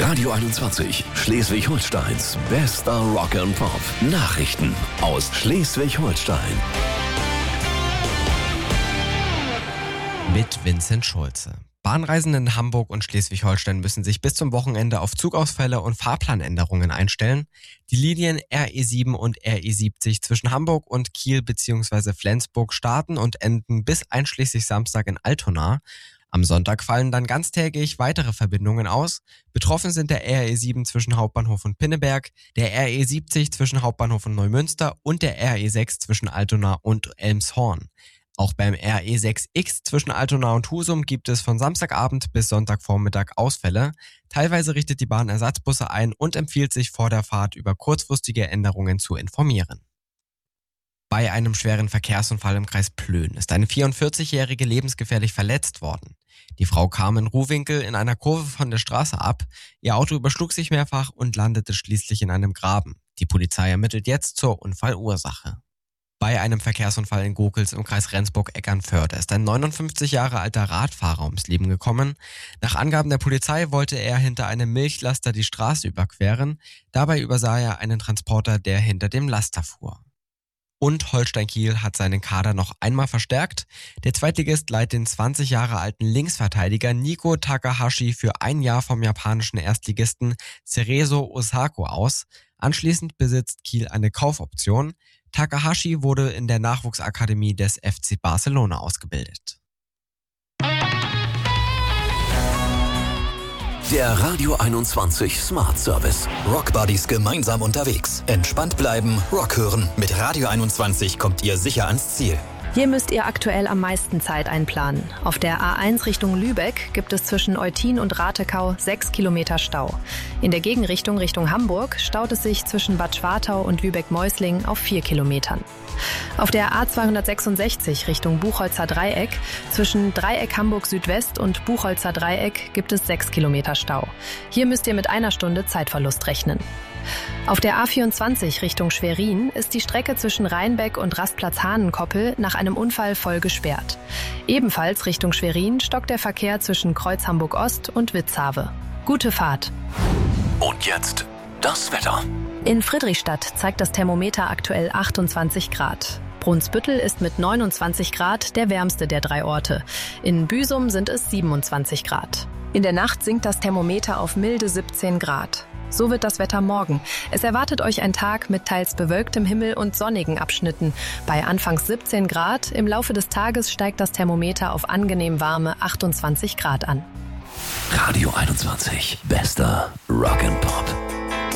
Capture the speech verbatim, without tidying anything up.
Radio einundzwanzig, Schleswig-Holsteins bester Rock and Pop. Nachrichten aus Schleswig-Holstein. Mit Vincent Schulze. Bahnreisende in Hamburg und Schleswig-Holstein müssen sich bis zum Wochenende auf Zugausfälle und Fahrplanänderungen einstellen. Die Linien R E sieben und R E siebzig zwischen Hamburg und Kiel bzw. Flensburg starten und enden bis einschließlich Samstag in Altona. Am Sonntag fallen dann ganztägig weitere Verbindungen aus. Betroffen sind der R E sieben zwischen Hauptbahnhof und Pinneberg, der R E siebzig zwischen Hauptbahnhof und Neumünster und der R E sechs zwischen Altona und Elmshorn. Auch beim R E sechs X zwischen Altona und Husum gibt es von Samstagabend bis Sonntagvormittag Ausfälle. Teilweise richtet die Bahn Ersatzbusse ein und empfiehlt sich vor der Fahrt über kurzfristige Änderungen zu informieren. Bei einem schweren Verkehrsunfall im Kreis Plön ist eine vierundvierzigjährige lebensgefährlich verletzt worden. Die Frau kam in Ruhwinkel in einer Kurve von der Straße ab. Ihr Auto überschlug sich mehrfach und landete schließlich in einem Graben. Die Polizei ermittelt jetzt zur Unfallursache. Bei einem Verkehrsunfall in Gokels im Kreis Rendsburg-Eckernförde ist ein neunundfünfzig Jahre alter Radfahrer ums Leben gekommen. Nach Angaben der Polizei wollte er hinter einem Milchlaster die Straße überqueren. Dabei übersah er einen Transporter, der hinter dem Laster fuhr. Und Holstein Kiel hat seinen Kader noch einmal verstärkt. Der Zweitligist leiht den zwanzig Jahre alten Linksverteidiger Nico Takahashi für ein Jahr vom japanischen Erstligisten Cerezo Osaka aus. Anschließend besitzt Kiel eine Kaufoption. Takahashi wurde in der Nachwuchsakademie des F C Barcelona ausgebildet. Der Radio einundzwanzig Smart Service. Rockbuddies gemeinsam unterwegs. Entspannt bleiben, Rock hören. Mit Radio einundzwanzig kommt ihr sicher ans Ziel. Hier müsst ihr aktuell am meisten Zeit einplanen. Auf der A eins Richtung Lübeck gibt es zwischen Eutin und Ratekau sechs Kilometer Stau. In der Gegenrichtung Richtung Hamburg staut es sich zwischen Bad Schwartau und Lübeck-Meusling auf vier Kilometern. Auf der A zweihundertsechsundsechzig Richtung Buchholzer Dreieck zwischen Dreieck Hamburg Südwest und Buchholzer Dreieck gibt es sechs Kilometer Stau. Hier müsst ihr mit einer Stunde Zeitverlust rechnen. Auf der A vierundzwanzig Richtung Schwerin ist die Strecke zwischen Rheinbeck und Rastplatz Hahnenkoppel nach einem Unfall voll gesperrt. Ebenfalls Richtung Schwerin stockt der Verkehr zwischen Kreuz Hamburg Ost und Witzhave. Gute Fahrt. Und jetzt das Wetter. In Friedrichstadt zeigt das Thermometer aktuell achtundzwanzig Grad. Brunsbüttel ist mit neunundzwanzig Grad der wärmste der drei Orte. In Büsum sind es siebenundzwanzig Grad. In der Nacht sinkt das Thermometer auf milde siebzehn Grad. So wird das Wetter morgen. Es erwartet euch ein Tag mit teils bewölktem Himmel und sonnigen Abschnitten. Bei anfangs siebzehn Grad, im Laufe des Tages steigt das Thermometer auf angenehm warme achtundzwanzig Grad an. Radio einundzwanzig, bester Rock and Pop.